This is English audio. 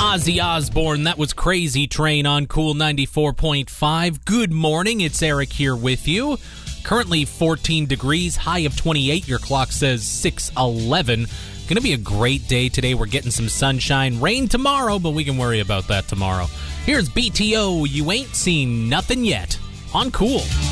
Ozzy Osbourne, that was Crazy Train on Cool 94.5. Good morning, it's Eric here with you. Currently 14 degrees, high of 28. Your clock says 6:11. Gonna be a great day today. We're getting some sunshine. Rain tomorrow, but we can worry about that tomorrow. Here's BTO, You Ain't Seen Nothing Yet on Cool.